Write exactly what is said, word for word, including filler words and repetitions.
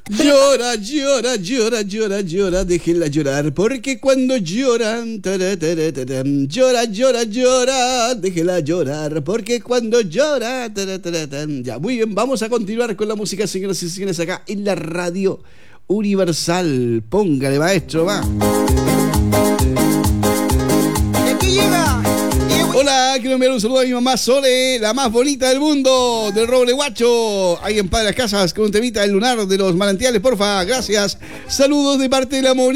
Llora, llora, llora, llora, llora, déjenla llorar, porque cuando lloran, tara, tara, tara, llora, llora, llora, déjenla llorar, porque cuando llora, tara, tara, tara. Ya, muy bien, vamos a continuar con la música, señoras y señores, acá en la Radio Universal. Póngale, maestro, va. Y aquí llega. Hola, quiero enviar un saludo a mi mamá Sole, la más bonita del mundo, del Roble Guacho. Ahí en Padre Las Casas, con un temita del lunar de los manantiales, porfa. Gracias. Saludos de parte del amor.